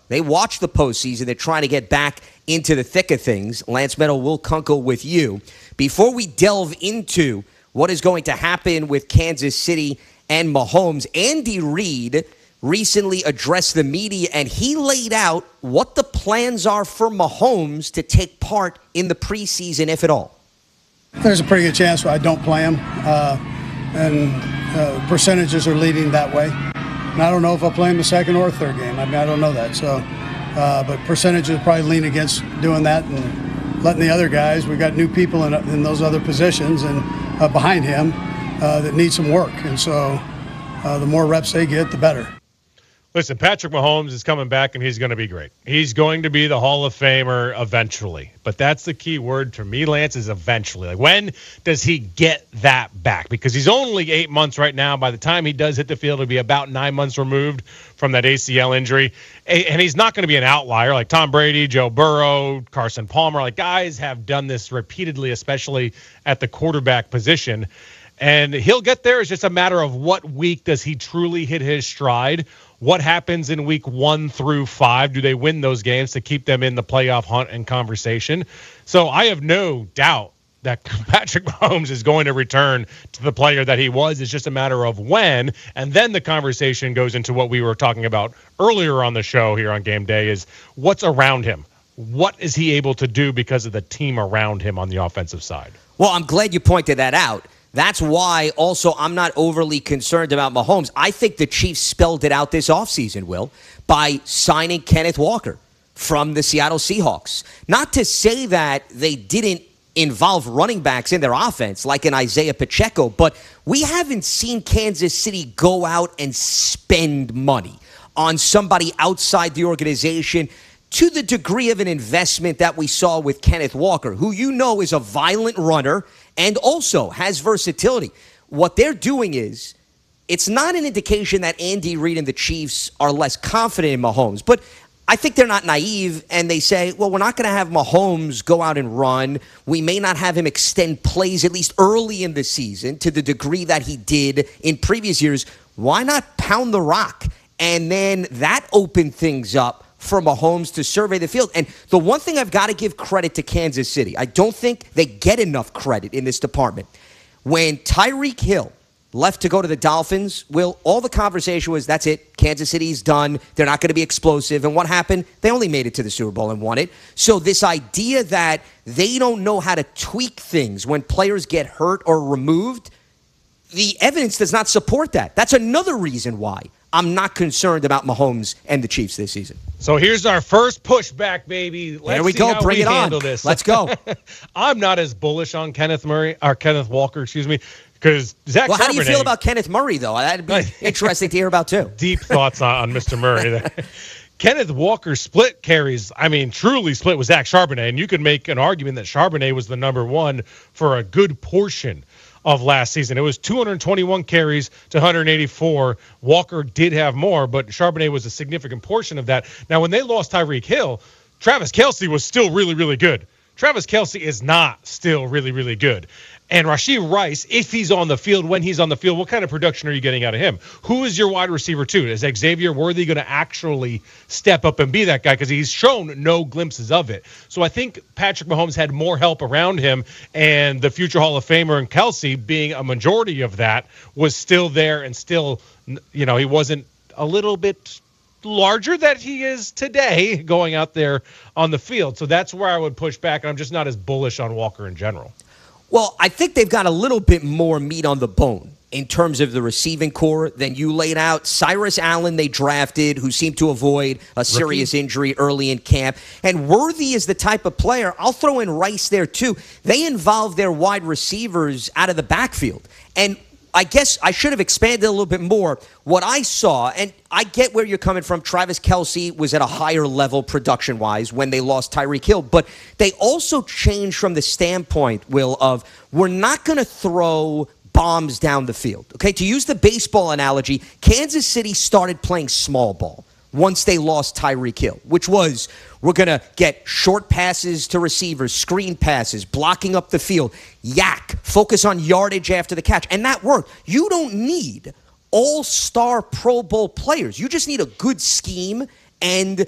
They watch the postseason. They're trying to get back into the thick of things. Lance Meadow, Will Kunkel with you. Before we delve into what is going to happen with Kansas City and Mahomes, Andy Reid recently addressed the media, and he laid out what the plans are for Mahomes to take part in the preseason, if at all. There's a pretty good chance I don't play him, and percentages are leading that way. And I don't know if I'll play him the second or third game. I mean, I don't know that. So, but percentages probably lean against doing that and letting the other guys. We got new people in those other positions and behind him that need some work. And so, the more reps they get, the better. Listen, Patrick Mahomes is coming back, and he's going to be great. He's going to be the Hall of Famer eventually. But that's the key word for me, Lance, is eventually. Like, when does he get that back? Because he's only 8 months right now. By the time he does hit the field, he'll be about 9 months removed from that ACL injury. And he's not going to be an outlier like Tom Brady, Joe Burrow, Carson Palmer. Like, guys have done this repeatedly, especially at the quarterback position. And he'll get there. It's just a matter of what week does he truly hit his stride. What happens in week 1 through 5? Do they win those games to keep them in the playoff hunt and conversation? So I have no doubt that Patrick Mahomes is going to return to the player that he was. It's just a matter of when. And then the conversation goes into what we were talking about earlier on the show here on Game Day is what's around him. What is he able to do because of the team around him on the offensive side? Well, I'm glad you pointed that out. That's why, also, I'm not overly concerned about Mahomes. I think the Chiefs spelled it out this offseason, Will, by signing Kenneth Walker from the Seattle Seahawks. Not to say that they didn't involve running backs in their offense, like an Isaiah Pacheco, but we haven't seen Kansas City go out and spend money on somebody outside the organization to the degree of an investment that we saw with Kenneth Walker, who you know is a violent runner and also has versatility. What they're doing is, it's not an indication that Andy Reid and the Chiefs are less confident in Mahomes, but I think they're not naive, and they say, well, we're not going to have Mahomes go out and run. We may not have him extend plays, at least early in the season, to the degree that he did in previous years. Why not pound the rock? And then that opened things up for Mahomes to survey the field. And the one thing I've got to give credit to Kansas City, I don't think they get enough credit in this department. When Tyreek Hill left to go to the Dolphins, Will, all the conversation was, that's it, Kansas City's done, they're not going to be explosive. And what happened? They only made it to the Super Bowl and won it. So this idea that they don't know how to tweak things when players get hurt or removed, the evidence does not support that. That's another reason why I'm not concerned about Mahomes and the Chiefs this season. So here's our first pushback, baby. There we go. Bring it on. This. Let's go. I'm not as bullish on Kenneth Walker, because Zach Charbonnet. Well, how do you feel about Kenneth Murray, though? That'd be interesting to hear about, too. Deep thoughts on Mr. Murray. Kenneth Walker split carries, truly split with Zach Charbonnet, and you could make an argument that Charbonnet was the number one for a good portion of last season. It was 221 carries to 184. Walker did have more, but Charbonnet was a significant portion of that. Now, when they lost Tyreek Hill, Travis Kelce was still really, really good. Travis Kelce is not still really, really good. And Rashee Rice, if he's on the field, when he's on the field, what kind of production are you getting out of him? Who is your wide receiver, too? Is Xavier Worthy going to actually step up and be that guy? Because he's shown no glimpses of it. So I think Patrick Mahomes had more help around him, and the future Hall of Famer and Kelce, being a majority of that, was still there and still, he wasn't a little bit larger that he is today going out there on the field. So that's where I would push back, and I'm just not as bullish on Walker in general. Well, I think they've got a little bit more meat on the bone in terms of the receiving core than you laid out. Cyrus Allen they drafted, who seemed to avoid a serious injury early in camp. And Worthy is the type of player, I'll throw in Rice there too, they involve their wide receivers out of the backfield. And I guess I should have expanded a little bit more. What I saw, and I get where you're coming from, Travis Kelce was at a higher level production-wise when they lost Tyreek Hill, but they also changed from the standpoint, Will, of we're not going to throw bombs down the field. Okay, to use the baseball analogy, Kansas City started playing small ball once they lost Tyreek Hill, which was we're going to get short passes to receivers, screen passes, blocking up the field, focus on yardage after the catch. And that worked. You don't need all-star Pro Bowl players. You just need a good scheme and